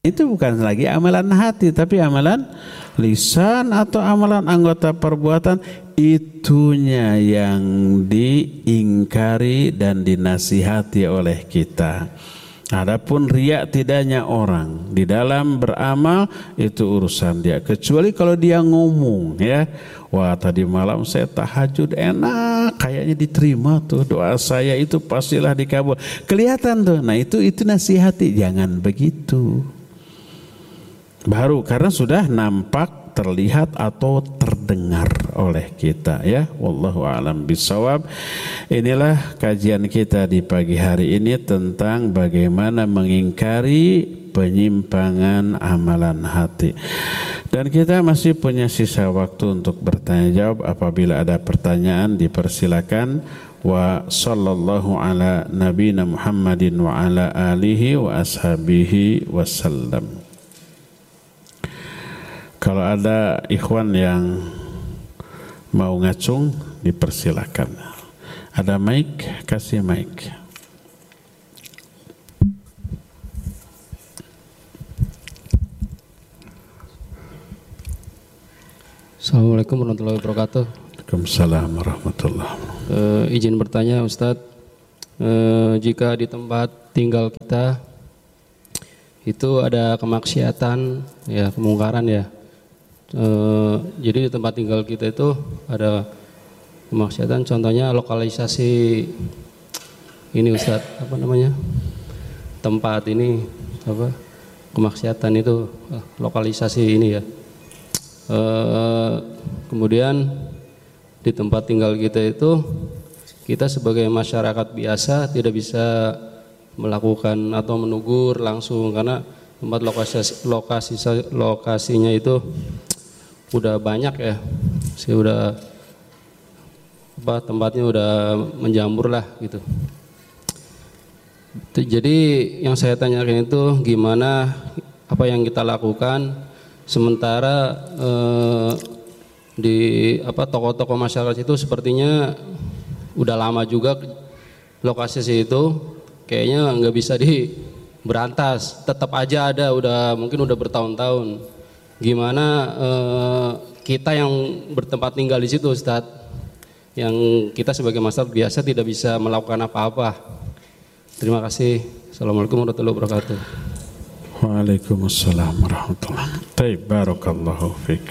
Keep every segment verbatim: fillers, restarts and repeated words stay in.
Itu bukan lagi amalan hati, tapi amalan lisan atau amalan anggota perbuatan. Itunya yang diingkari dan dinasihati oleh kita. Adapun riya tidaknya orang di dalam beramal itu urusan dia. Kecuali kalau dia ngomong, ya, wah tadi malam saya tahajud enak, kayaknya diterima tuh doa saya itu, pastilah dikabul. Kelihatan tuh. Nah itu itu nasihati, jangan begitu. Baru karena sudah nampak, terlihat atau terdengar oleh kita, ya. Wallahu a'lam bishawab. Inilah kajian kita di pagi hari ini tentang bagaimana mengingkari penyimpangan amalan hati. Dan kita masih punya sisa waktu untuk bertanya jawab. Apabila ada pertanyaan dipersilakan. Wa sallallahu ala nabiyina Muhammadin wa ala alihi wa ashabihi wasallam. Kalau ada ikhwan yang mau ngacung, dipersilakan. Ada mic, kasih mic. Assalamualaikum warahmatullahi wabarakatuh. Waalaikumsalam warahmatullahi wabarakatuh. E, izin bertanya Ustadz, e, jika di tempat tinggal kita itu ada kemaksiatan, ya kemungkaran ya. Uh, jadi di tempat tinggal kita itu ada kemaksiatan, contohnya lokalisasi ini Ustadz, apa namanya, tempat ini apa kemaksiatan itu lokalisasi ini ya. Uh, kemudian di tempat tinggal kita itu kita sebagai masyarakat biasa tidak bisa melakukan atau menegur langsung karena tempat lokasi lokasi lokasinya itu udah banyak ya, sih udah apa tempatnya udah menjamur lah gitu. Jadi yang saya tanyakan itu gimana apa yang kita lakukan sementara eh, di apa tokoh-tokoh masyarakat itu sepertinya udah lama juga lokasi itu kayaknya nggak bisa di berantas, tetap aja ada, udah mungkin udah bertahun-tahun. Gimana eh, kita yang bertempat tinggal di situ Ustadz, yang kita sebagai masyarakat biasa tidak bisa melakukan apa-apa. Terima kasih. Assalamualaikum warahmatullahi wabarakatuh. Waalaikumsalam warahmatullahi wabarakatuh. Baik, barakallahu fiik.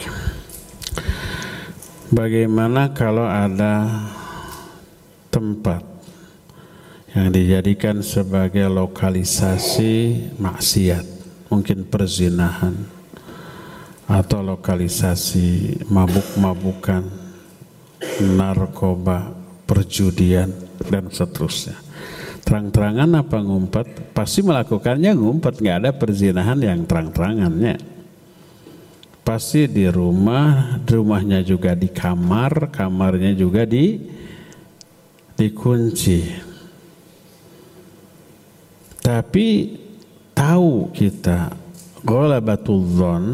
Bagaimana kalau ada tempat yang dijadikan sebagai lokalisasi maksiat, mungkin perzinahan atau lokalisasi mabuk-mabukan, narkoba, perjudian dan seterusnya. Terang-terangan apa ngumpet? Pasti melakukannya ngumpet, nggak ada perzinahan yang terang-terangannya. Pasti di rumah, di rumahnya juga di kamar, kamarnya juga di dikunci. Tapi tahu kita ghalabatul dzan,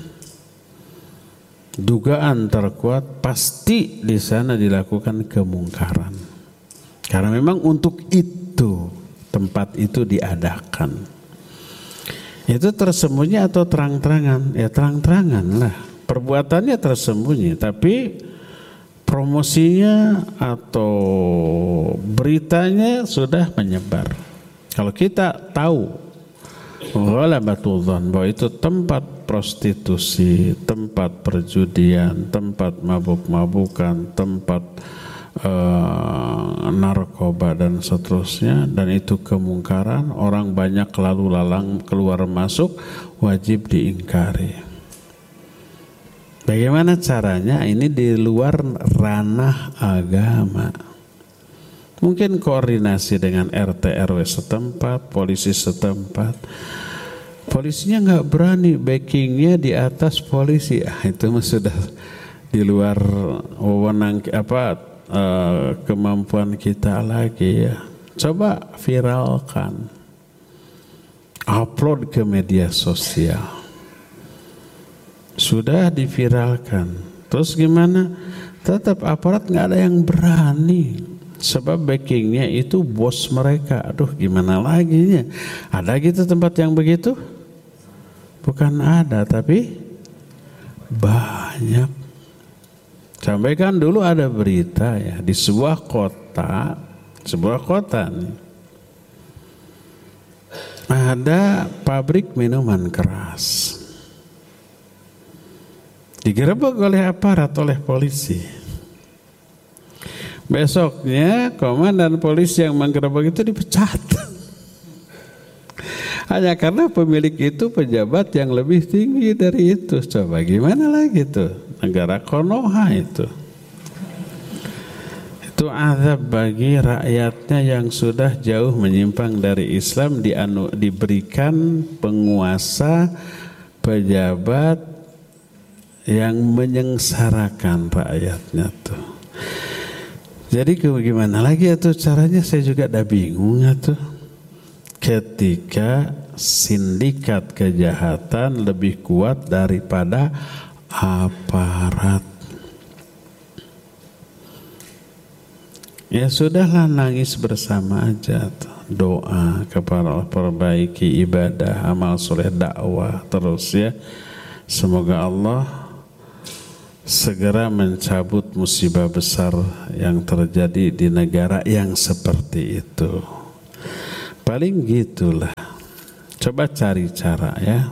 dugaan terkuat pasti di sana dilakukan kemungkaran. Karena memang untuk itu tempat itu diadakan. Itu tersembunyi atau terang-terangan? Ya terang-terangan lah. Perbuatannya tersembunyi, tapi promosinya atau beritanya sudah menyebar. Kalau kita tahu ghalabatul dzan bahwa itu tempat prostitusi, tempat perjudian, tempat mabuk-mabukan, tempat uh, narkoba dan seterusnya, dan itu kemungkaran, orang banyak lalu lalang keluar masuk, wajib diingkari. Bagaimana caranya? Ini di luar ranah agama. Mungkin koordinasi dengan R T R W setempat, polisi setempat. Polisinya nggak berani, backingnya di atas polisi. Ah, itu sudah di luar wewenang apa uh, kemampuan kita lagi ya. Coba viralkan, upload ke media sosial. Sudah diviralkan, terus gimana? Tetap aparat nggak ada yang berani. Sebab backingnya itu bos mereka. Aduh gimana lagi nya? Ada gitu tempat yang begitu? Bukan ada, tapi banyak. Sampai kan dulu ada berita ya, di sebuah kota, sebuah kota nih, ada pabrik minuman keras. Digerebek oleh aparat, oleh polisi. Besoknya komandan polisi yang menggerebek itu dipecat. Hanya karena pemilik itu pejabat yang lebih tinggi dari itu. Coba gimana lagi tuh? Negara Konoha itu. Itu azab bagi rakyatnya yang sudah jauh menyimpang dari Islam, dianu, diberikan penguasa pejabat yang menyengsarakan rakyatnya tuh. Jadi gimana lagi tuh caranya, saya juga udah bingung tuh. Ketika sindikat kejahatan lebih kuat daripada aparat. Ya sudahlah, nangis bersama aja tuh. Doa kepada Allah, perbaiki ibadah, amal soleh, dakwah terus ya. Semoga Allah segera mencabut musibah besar yang terjadi di negara yang seperti itu. Paling gitulah. Coba cari cara ya.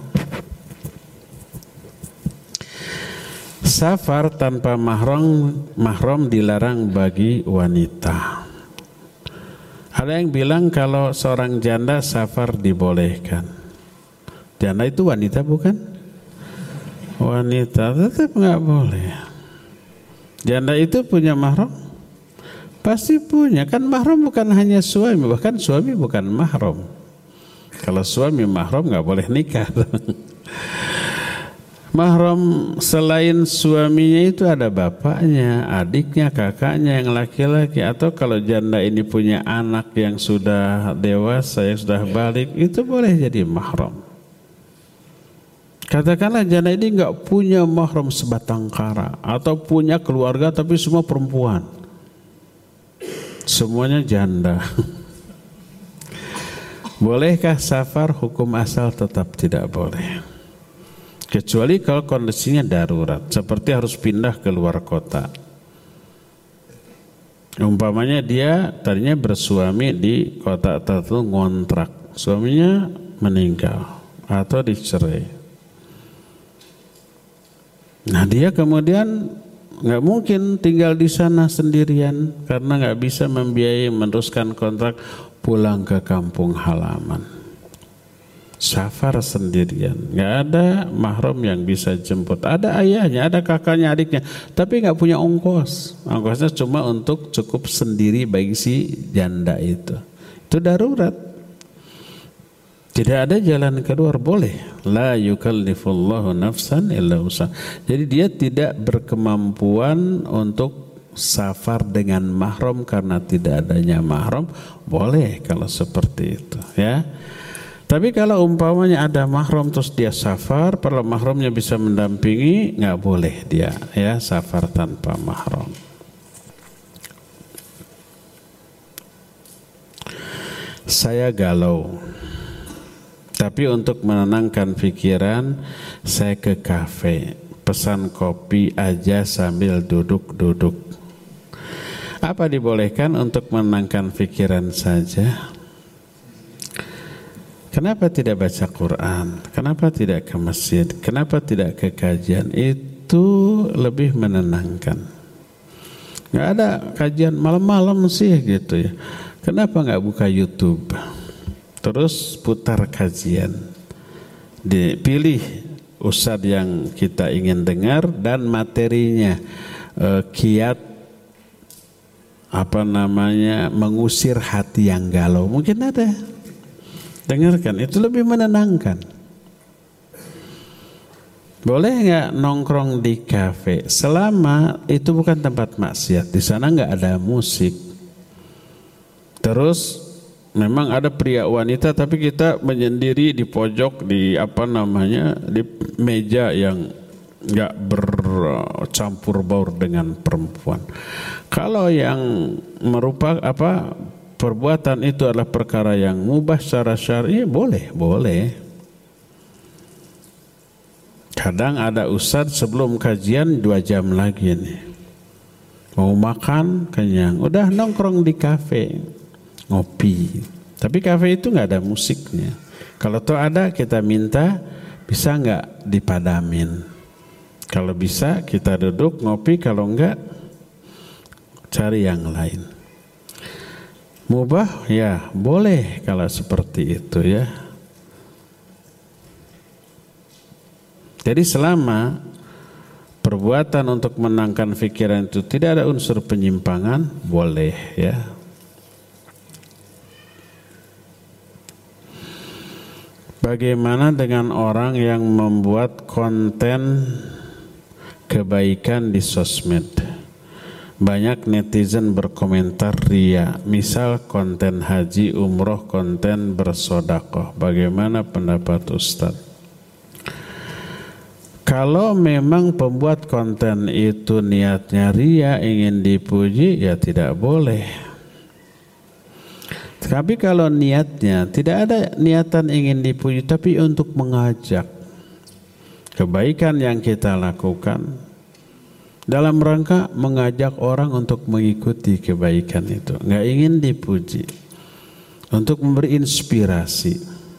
Safar tanpa mahram, mahram dilarang bagi wanita. Ada yang bilang kalau seorang janda safar dibolehkan. Janda itu wanita bukan? Wanita tetap nggak boleh. Janda itu punya mahram? Pasti punya, kan mahram bukan hanya suami, bahkan suami bukan mahram. Kalau suami mahram nggak boleh nikah. Mahram selain suaminya itu ada bapaknya, adiknya, kakaknya yang laki-laki, atau kalau janda ini punya anak yang sudah dewasa, yang sudah balik, itu boleh jadi mahram. Katakanlah janda ini nggak punya mahram sebatang kara, atau punya keluarga tapi semua perempuan. Semuanya janda. Bolehkah safar? Hukum asal tetap tidak boleh. Kecuali kalau kondisinya darurat, seperti harus pindah ke luar kota. Umpamanya dia tadinya bersuami di kota tertentu, ngontrak, suaminya meninggal atau dicerai. Nah dia kemudian nggak mungkin tinggal di sana sendirian karena nggak bisa membiayai meneruskan kontrak, pulang ke kampung halaman. Safar sendirian, nggak ada mahram yang bisa jemput. Ada ayahnya, ada kakaknya, adiknya, tapi nggak punya ongkos. Ongkosnya cuma untuk cukup sendiri bagi si janda itu. Itu darurat. Tidak ada jalan keluar, boleh. La yukallifullahu nafsan illa wus'aha. Jadi dia tidak berkemampuan untuk safar dengan mahram karena tidak adanya mahram, boleh kalau seperti itu, ya. Tapi kalau umpamanya ada mahram terus dia safar, kalau mahramnya bisa mendampingi, nggak boleh dia ya safar tanpa mahram. Saya galau, tapi untuk menenangkan pikiran saya ke kafe, pesan kopi aja sambil duduk-duduk. Apa dibolehkan untuk menenangkan pikiran saja? Kenapa tidak baca Quran? Kenapa tidak ke masjid? Kenapa tidak ke kajian? Itu lebih menenangkan. Nggak ada kajian malam-malam sih gitu ya. Kenapa nggak buka YouTube? Terus putar kajian. Dipilih ustadz yang kita ingin dengar dan materinya. E, kiat apa namanya mengusir hati yang galau. Mungkin ada. Dengarkan, itu lebih menenangkan. Boleh nggak nongkrong di kafe selama itu bukan tempat maksiat, di sana nggak ada musik. Terus memang ada pria wanita, tapi kita menyendiri di pojok di apa namanya di meja yang nggak bercampur baur dengan perempuan. Kalau yang merupakan apa perbuatan itu adalah perkara yang mubah secara syar'i, boleh, boleh. Kadang ada ustadz sebelum kajian dua jam lagi nih, mau makan kenyang, udah nongkrong di kafe ngopi. Tapi kafe itu nggak ada musiknya. Kalau tuh ada, kita minta bisa nggak dipadamin. Kalau bisa kita duduk ngopi, kalau enggak cari yang lain. Mubah ya boleh kalau seperti itu ya. Jadi selama perbuatan untuk menangkan pikiran itu tidak ada unsur penyimpangan, boleh ya. Bagaimana dengan orang yang membuat konten kebaikan di sosmed? Banyak netizen berkomentar ria, misal konten haji, umroh, konten bersodakoh. Bagaimana pendapat Ustadz? Kalau memang pembuat konten itu niatnya ria, ingin dipuji, ya tidak boleh. Tapi kalau niatnya tidak ada niatan ingin dipuji, tapi untuk mengajak kebaikan yang kita lakukan dalam rangka mengajak orang untuk mengikuti kebaikan itu, nggak ingin dipuji, untuk memberi inspirasi.